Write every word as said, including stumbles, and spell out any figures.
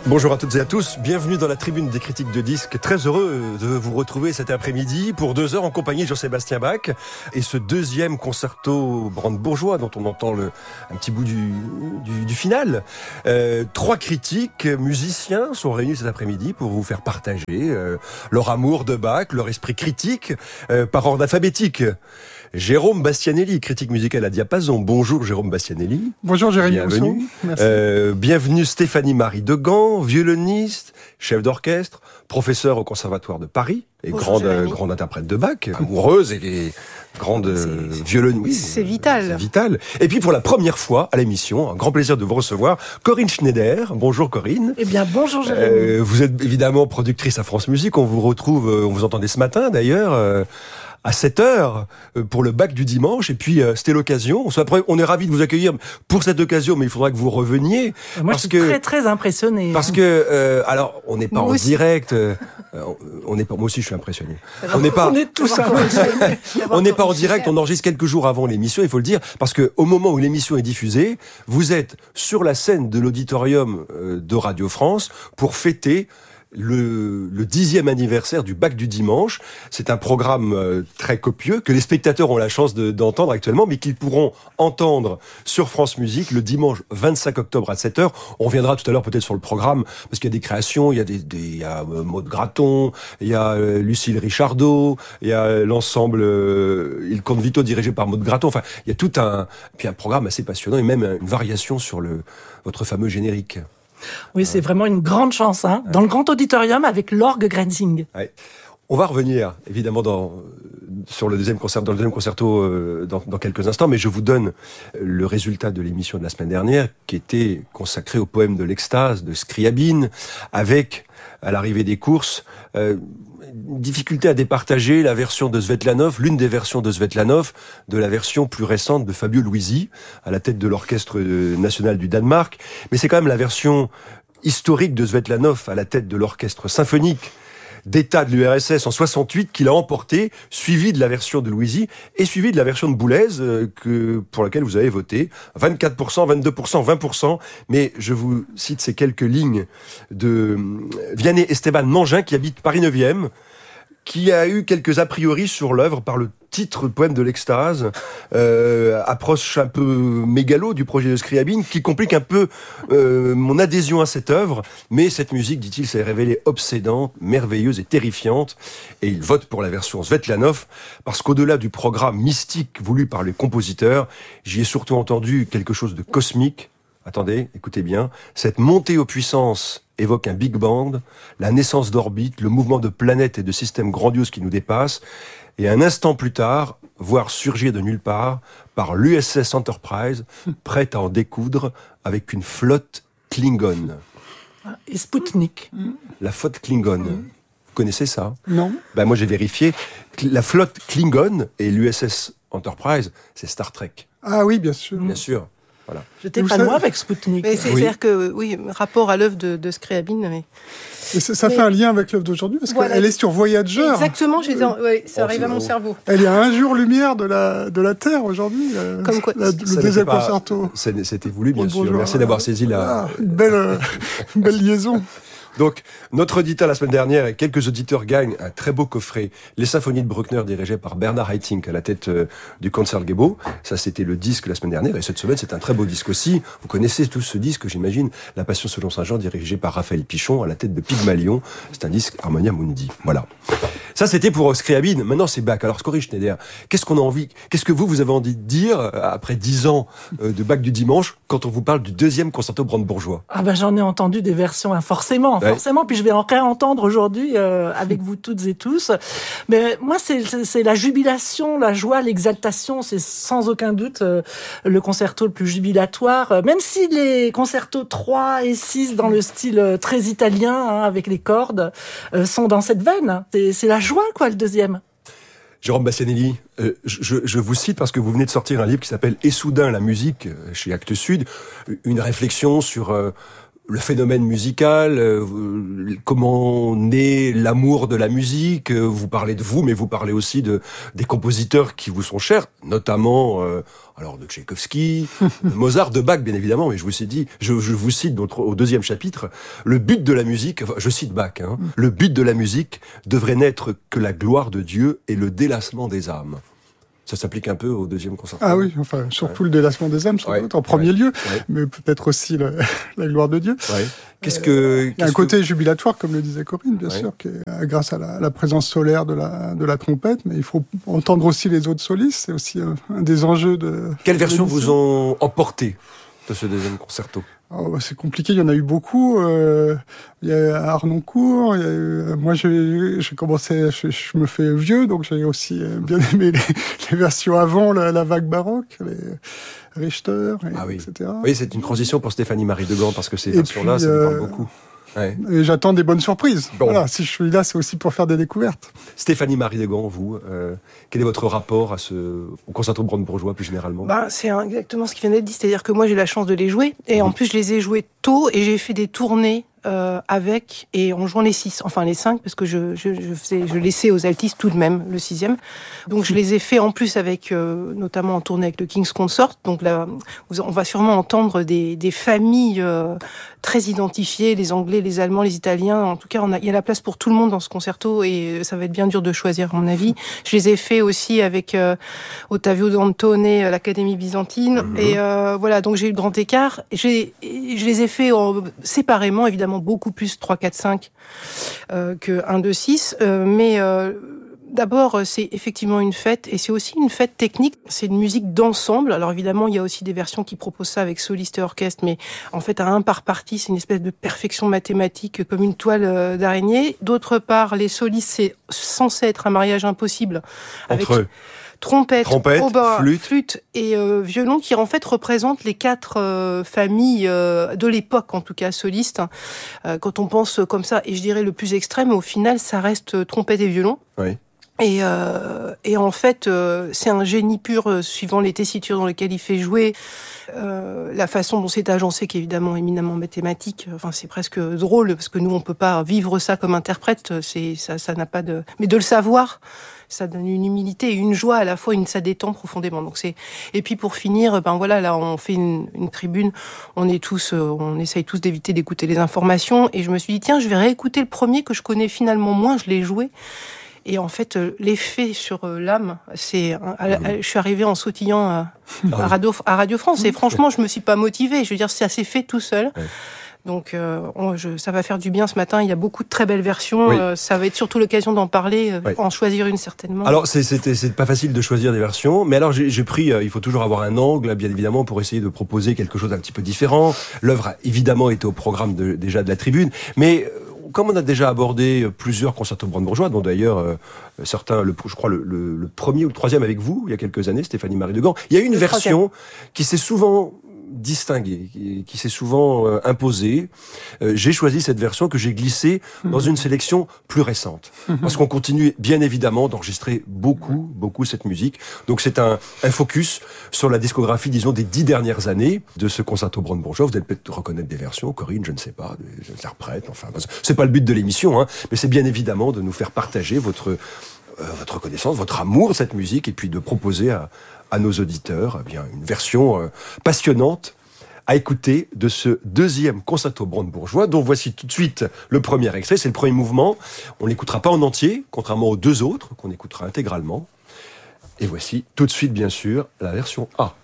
Bonjour à toutes et à tous, bienvenue dans la tribune des critiques de disques. Très heureux de vous retrouver cet après-midi pour deux heures en compagnie de Jean-Sébastien Bach et ce deuxième concerto brandebourgeois dont on entend le, un petit bout du, du, du final. Euh, trois critiques, musiciens sont réunis cet après-midi pour vous faire partager euh, leur amour de Bach, leur esprit critique euh, par ordre alphabétique. Jérôme Bastianelli, critique musicale à Diapason. Bonjour Jérôme Bastianelli. Bonjour Jérémy. Bienvenue. Merci. Euh, bienvenue Stéphanie Marie Degan, violoniste, chef d'orchestre, professeur au Conservatoire de Paris et Bonjour, grande, euh, grande interprète de Bach, amoureuse et, et grande euh, violoniste. C'est vital. C'est vital. Et puis pour la première fois à l'émission, un grand plaisir de vous recevoir, Corinne Schneider. Bonjour Corinne. Eh bien bonjour Jérémy. Euh, vous êtes évidemment productrice à France Musique. On vous retrouve, euh, on vous entendait ce matin d'ailleurs. Euh, à sept heures pour le Bach du dimanche, et puis euh, c'était l'occasion. On est ravis de vous accueillir pour cette occasion, mais il faudra que vous reveniez. Moi, parce je suis que, très très impressionné. Parce que, euh, alors, on n'est pas moi en aussi. direct. Euh, on n'est pas. Moi aussi, je suis impressionné. On n'est pas. On est tous impressionnés. On n'est pas en direct. On enregistre quelques jours avant l'émission. Il faut le dire, parce que au moment où l'émission est diffusée, vous êtes sur la scène de l'auditorium de Radio France pour fêter le, le dixième anniversaire du Bach du dimanche. C'est un programme euh, très copieux que les spectateurs ont la chance de, d'entendre actuellement, mais qu'ils pourront entendre sur France Musique le dimanche vingt-cinq octobre à sept heures. On reviendra tout à l'heure peut-être sur le programme, parce qu'il y a des créations, il y a des, des il y a euh, Maud Graton, il y a euh, Lucille Richardot, il y a l'ensemble euh, Il Conte Vito dirigé par Maud Graton. Enfin, il y a tout un puis un programme assez passionnant et même une variation sur le votre fameux générique. Oui, c'est vraiment une grande chance, hein, dans le grand auditorium avec l'orgue Grenzing. Ouais. On va revenir évidemment dans, sur le deuxième concert, dans le deuxième concerto euh, dans, dans quelques instants, mais je vous donne le résultat de l'émission de la semaine dernière, qui était consacrée au poème de l'extase de Scriabine, avec à l'arrivée des courses euh, difficulté à départager la version de Svetlanov, l'une des versions de Svetlanov, de la version plus récente de Fabio Luisi, à la tête de l'Orchestre national du Danemark. Mais c'est quand même la version historique de Svetlanov, à la tête de l'Orchestre symphonique d'État de l'U R S S en soixante-huit, qu'il a emporté, suivi de la version de Luisi et suivi de la version de Boulez, euh, que, pour laquelle vous avez voté. vingt-quatre pour cent, vingt-deux pour cent, vingt pour cent. Mais je vous cite ces quelques lignes de Vianney Esteban Mangin, qui habite Paris neuvième, qui a eu quelques a priori sur l'œuvre par le titre poème de l'extase, euh, approche un peu mégalo du projet de Scriabine, qui complique un peu euh, mon adhésion à cette œuvre, mais cette musique, dit-il, s'est révélée obsédante, merveilleuse et terrifiante, et il vote pour la version Svetlanov, parce qu'au-delà du programme mystique voulu par les compositeurs, j'y ai surtout entendu quelque chose de cosmique. Attendez, écoutez bien, cette montée aux puissances évoque un Big Bang, la naissance d'orbites, le mouvement de planètes et de systèmes grandioses qui nous dépassent, et un instant plus tard, voir surgir de nulle part, par l'U S S Enterprise, prête à en découdre avec une flotte Klingon. Et Spoutnik. La flotte Klingon. Vous connaissez ça ? Non. Ben moi j'ai vérifié. La flotte Klingon et l'U S S Enterprise, c'est Star Trek. Ah oui, bien sûr. Bien sûr. Voilà. J'étais Vous pas savez- loin avec Spoutnik. Mais c'est, Oui. C'est-à-dire que, oui, rapport à l'œuvre de, de Scriabine. Oui. Et ça, ça Mais- fait un lien avec l'œuvre d'aujourd'hui, parce Voilà. qu'elle est sur Voyager. Exactement, j'étais en- ouais, ça Oh, arrive c'est à mon bon. cerveau. Elle est à un jour-lumière de la, de la Terre aujourd'hui. euh, Comme quoi- la- Ça le n'était deuxième pas- concerto. c'est- C'était voulu, bien Oh, sûr. bonjour. Merci d'avoir saisi la... Ah, une belle, euh, une belle liaison. Donc, notre auditeur la semaine dernière et quelques auditeurs gagnent un très beau coffret, les symphonies de Bruckner dirigées par Bernard Haitink à la tête euh, du Concertgebouw. Ça, c'était le disque la semaine dernière. Et cette semaine, c'est un très beau disque aussi. Vous connaissez tous ce disque, j'imagine, La Passion selon Saint Jean, dirigé par Raphaël Pichon à la tête de Pygmalion. C'est un disque Harmonia Mundi. Voilà. Ça, c'était pour Scriabine. Maintenant, c'est Bach. Alors, Corinne Schneider, qu'est-ce qu'on a envie, qu'est-ce que vous, vous avez envie de dire euh, après dix ans euh, de Bach du dimanche quand on vous parle du deuxième concerto brandebourgeois? Ah ben j'en ai entendu des versions, hein, forcément, Ouais. forcément. Puis je vais en réentendre aujourd'hui euh, avec vous toutes et tous. Mais moi, c'est, c'est, c'est la jubilation, la joie, l'exaltation. C'est sans aucun doute euh, le concerto le plus jubilatoire. Euh, Même si les concertos trois et six dans le style euh, très italien, hein, avec les cordes, euh, sont dans cette veine. C'est, c'est la joie, quoi, le deuxième. Jérôme Bastianelli, euh, je, je vous cite parce que vous venez de sortir un livre qui s'appelle « Et soudain la musique » chez Actes Sud, une réflexion sur euh, le phénomène musical, euh, comment naît l'amour de la musique. euh, Vous parlez de vous, mais vous parlez aussi de des compositeurs qui vous sont chers, notamment euh, alors de Tchaïkovski, de Mozart, de Bach, bien évidemment. Mais je vous ai dit, je, je vous cite notre, au deuxième chapitre, le but de la musique, enfin, je cite Bach, hein, le but de la musique devrait n'être que la gloire de Dieu et le délassement des âmes. Ça s'applique un peu au deuxième concerto. Ah oui, enfin, surtout ouais. le délassement des âmes, ouais. en premier ouais. lieu, ouais. mais peut-être aussi le, la gloire de Dieu. Ouais. Qu'est-ce que... Il y a un côté que... jubilatoire, comme le disait Corinne, bien ouais. sûr, qui est, grâce à la, la présence solaire de la, de la trompette, mais il faut entendre aussi les autres solistes, c'est aussi un, un des enjeux de... Quelles versions vous ont emporté de ce deuxième concerto? Oh, bah c'est compliqué, il y en a eu beaucoup. Euh, il y a Arnoncourt, il y a eu, moi j'ai, j'ai commencé, je, je me fais vieux, donc j'ai aussi bien aimé les, les versions avant la, la vague baroque, les Richter, et, ah oui. et cetera. Oui, c'est une transition pour Stéphanie Marie Degand, parce que ces versions-là, ça me parle beaucoup. Ouais. Et j'attends des bonnes surprises. Bon. Voilà, si je suis là, c'est aussi pour faire des découvertes. Stéphanie Marie Degand, vous, euh, quel est votre rapport à ce, au concerto brandebourgeois plus généralement? Ben, c'est exactement ce qui vient d'être dit, c'est-à-dire que moi j'ai la chance de les jouer, et mmh. en plus je les ai joués tôt, et j'ai fait des tournées euh, avec, et en jouant les six, enfin les cinq, parce que je, je, je, faisais, je laissais aux altistes tout de même le sixième. Donc je les ai fait en plus avec, euh, notamment en tournée avec le King's Consort, donc là, on va sûrement entendre des, des familles euh, très identifiées, les Anglais, les Allemands, les Italiens, en tout cas on a, il y a la place pour tout le monde dans ce concerto, et ça va être bien dur de choisir à mon avis. Je les ai fait aussi avec euh, Ottavio Dantone, l'Académie byzantine, mmh. et euh, voilà, donc j'ai eu le grand écart. J'ai, je les ai fait en, séparément, évidemment, beaucoup plus trois, quatre, cinq euh, que un, deux, six, euh, mais euh, d'abord, c'est effectivement une fête, et c'est aussi une fête technique. C'est une musique d'ensemble. Alors évidemment, il y a aussi des versions qui proposent ça avec soliste et orchestre, mais en fait, à un par partie, c'est une espèce de perfection mathématique comme une toile d'araignée. D'autre part, les solistes, c'est censé être un mariage impossible avec entre trompette, trompette aubin, flûte. flûte et euh, violon, qui en fait représentent les quatre euh, familles euh, de l'époque, en tout cas solistes. Euh, quand on pense comme ça, et je dirais le plus extrême, au final, ça reste trompette et violon. Oui. Et, euh, et en fait, euh, c'est un génie pur, euh, suivant les tessitures dans lesquelles il fait jouer, euh, la façon dont c'est agencé, qui est évidemment éminemment mathématique. Enfin, c'est presque drôle, parce que nous, on peut pas vivre ça comme interprète. C'est ça, ça n'a pas de. Mais de le savoir, ça donne une humilité et une joie à la fois, une ça détend profondément. Donc c'est. Et puis pour finir, ben voilà, là, on fait une, une tribune. On est tous, euh, on essaye tous d'éviter d'écouter les informations. Et je me suis dit, tiens, je vais réécouter le premier que je connais finalement moins. Je l'ai joué. Et en fait, l'effet sur l'âme, c'est, je suis arrivée en sautillant à, à, Radio, à Radio France, et franchement, je me suis pas motivée. Je veux dire, ça s'est fait tout seul. Ouais. Donc, euh, on, je, ça va faire du bien ce matin. Il y a beaucoup de très belles versions. Oui. Euh, ça va être surtout l'occasion d'en parler, euh, oui. en choisir une certainement. Alors, c'est, c'était, c'est pas facile de choisir des versions, mais alors j'ai, j'ai pris. Euh, il faut toujours avoir un angle, bien évidemment, pour essayer de proposer quelque chose d'un petit peu différent. L'œuvre a évidemment été au programme de, déjà de la tribune, mais euh, comme on a déjà abordé plusieurs concertos brandebourgeois, dont d'ailleurs euh, certains, le, je crois le, le, le premier ou le troisième avec vous, il y a quelques années, Stéphanie Marie Degand, il y a une le version troisième. Qui s'est souvent distinguée, qui, qui s'est souvent euh, imposée. Euh, j'ai choisi cette version que j'ai glissée mmh. dans une sélection plus récente. Mmh. Parce qu'on continue bien évidemment d'enregistrer beaucoup, beaucoup cette musique. Donc c'est un, un focus sur la discographie, disons, des dix dernières années de ce concerto brandebourgeois. Vous allez peut-être reconnaître des versions, Corinne, je ne sais pas, des interprètes, enfin, c'est pas le but de l'émission, hein, mais c'est bien évidemment de nous faire partager votre, euh, votre connaissance, votre amour de cette musique, et puis de proposer à, à nos auditeurs eh bien, une version euh, passionnante à écouter de ce deuxième concerto brandebourgeois, dont voici tout de suite le premier extrait. C'est le premier mouvement. On l'écoutera pas en entier, contrairement aux deux autres qu'on écoutera intégralement. Et voici tout de suite, bien sûr, la version A.